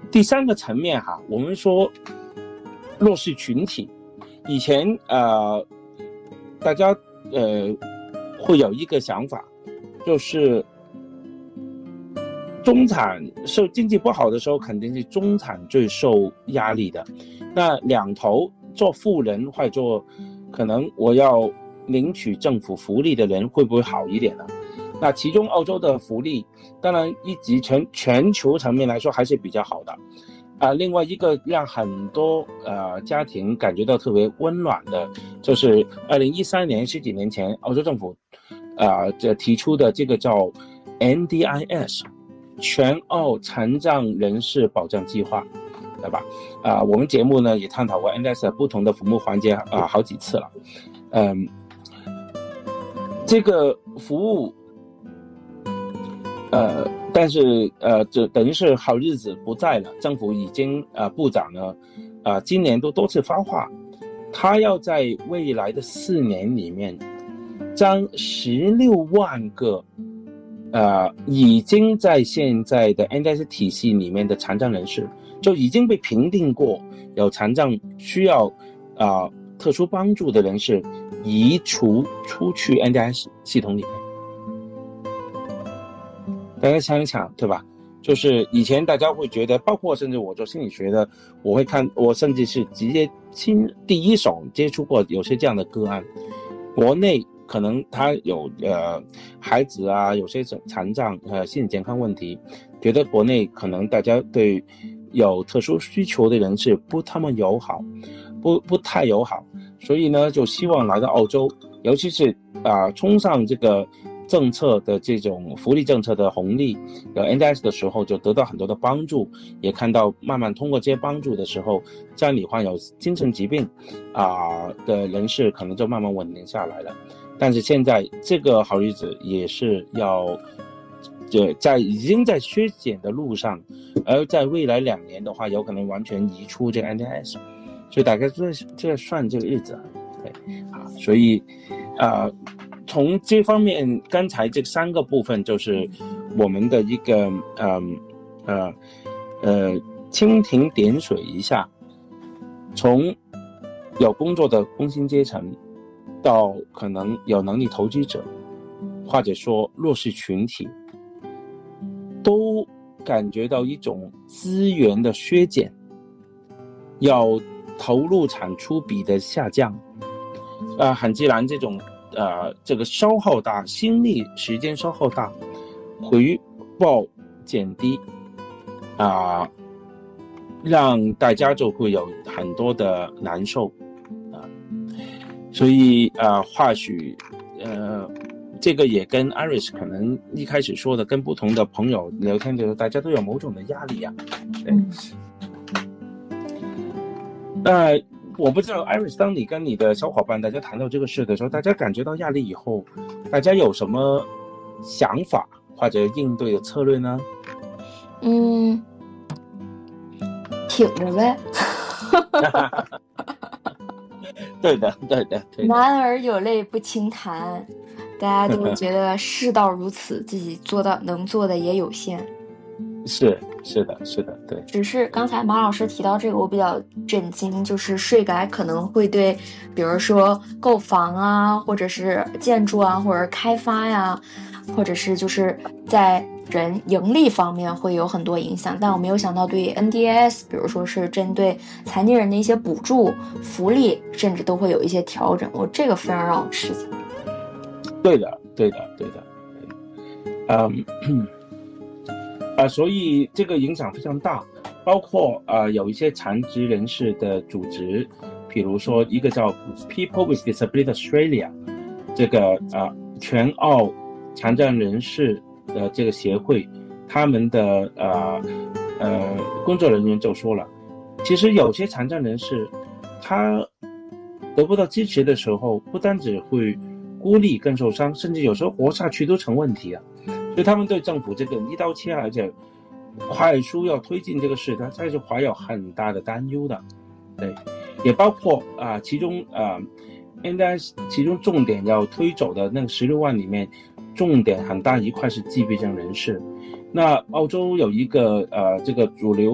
第三个层面哈，我们说弱势群体，以前大家会有一个想法，就是中产受经济不好的时候，肯定是中产最受压力的。那两头做富人或者做可能我要领取政府福利的人会不会好一点呢？那其中澳洲的福利，当然一级全球层面来说还是比较好的。另外一个让很多家庭感觉到特别温暖的，就是2013年十几年前，澳洲政府这提出的这个叫 NDIS 全澳残障人士保障计划，对吧？我们节目呢也探讨过 NDIS 的不同的服务环节好几次了。这个服务但是这等于是好日子不在了，政府已经部长呢今年都多次发话，他要在未来的4年里面将16万个已经在现在的 NDIS 体系里面的残障人士，就已经被评定过有残障需要特殊帮助的人士移除出去 NDIS 系统里面。大家想一想，对吧？就是以前大家会觉得，包括甚至我做心理学的，我甚至是直接第一手接触过有些这样的个案。国内可能他有孩子啊，有些残障心理健康问题，觉得国内可能大家对有特殊需求的人士不太友好，不太友好，所以呢就希望来到澳洲，尤其是冲上这个政策的这种福利政策的红利，有 NDIS 的时候就得到很多的帮助，也看到慢慢通过这些帮助的时候，家里患有精神疾病的人士可能就慢慢稳定下来了。但是现在这个好日子也是要已经在削减的路上，而在未来2年的话，有可能完全移出这个 NDIS， 所以大概在算这个日子，对所以从这方面，刚才这3个部分就是我们的一个蜻蜓点水一下，从有工作的工薪阶层，到可能有能力投机者，或者说弱势群体，都感觉到一种资源的削减，要投入产出比的下降，很自然这个消耗大，心力时间消耗大，回报减低让大家就会有很多的难受所以或许这个也跟 Iris 可能一开始说的，跟不同的朋友聊天的时候，大家都有某种的压力对。我不知道 Iris， 当你跟你的小伙伴大家谈到这个事的时候，大家感觉到压力以后，大家有什么想法或者应对的策略呢？ 挺着呗。 对的。 男儿有泪不轻弹，大家都觉得世道如此，自己能做的也有限。 是的，对。 只是刚才马老师提到这个，我比较震惊，就是税改可能会对，比如说购房啊，或者是建筑啊，或者开发呀，或者是就是在人盈利方面会有很多影响。但我没有想到对 NDIS， 比如说是针对残疾人的一些补助、福利，甚至都会有一些调整。这个非常让我吃惊。 对的。所以这个影响非常大，包括有一些残疾人士的组织，比如说一个叫 People with Disability Australia， 这个全澳残障人士的这个协会，他们的工作人员就说了，其实有些残障人士他得不到支持的时候，不单只会孤立更受伤，甚至有时候活下去都成问题所以他们对政府这个一刀切而且快速要推进这个事，他还是怀有很大的担忧的。对，也包括其中NDIS 其中重点要推走的那个16万里面，重点很大一块是自闭症人士。那澳洲有一个这个主流